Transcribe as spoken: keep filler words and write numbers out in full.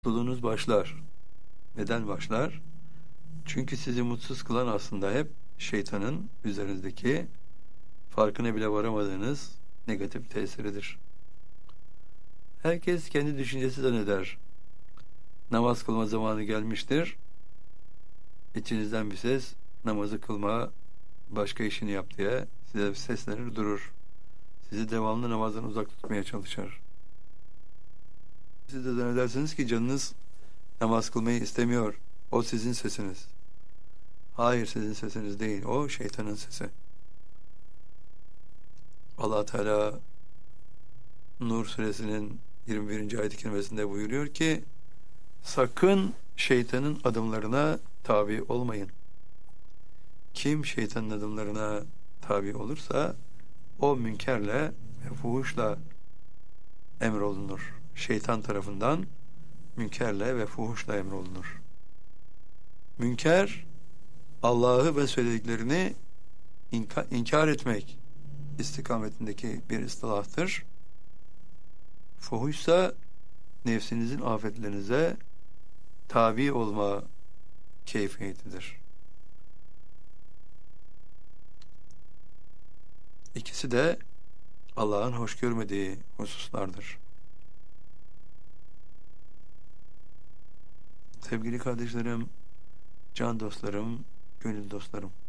Mutluluğunuz başlar. Neden başlar? Çünkü sizi mutsuz kılan aslında hep şeytanın üzerinizdeki farkına bile varamadığınız negatif tesiridir. Herkes kendi düşüncesi zanneder. Namaz kılma zamanı gelmiştir. İçinizden bir ses namazı kılma, başka işini yap diye size seslenir durur. Sizi devamlı namazdan uzak tutmaya çalışır. Siz de zannedersiniz ki canınız namaz kılmayı istemiyor. O sizin sesiniz. Hayır, sizin sesiniz değil. O şeytanın sesi. Allah Teala Nur suresinin yirmi birinci ayet-i kerimesinde buyuruyor ki sakın şeytanın adımlarına tabi olmayın. Kim şeytanın adımlarına tabi olursa o münkerle ve fuhuşla emrolunur. Şeytan tarafından münkerle ve fuhuşla emrolunur. Münker Allah'ı ve söylediklerini inka- inkar etmek istikametindeki bir istilahtır. Fuhuşsa nefsinizin afetlerinize tabi olma keyfiyetidir. İkisi de Allah'ın hoş görmediği hususlardır. Sevgili kardeşlerim, can dostlarım, gönül dostlarım.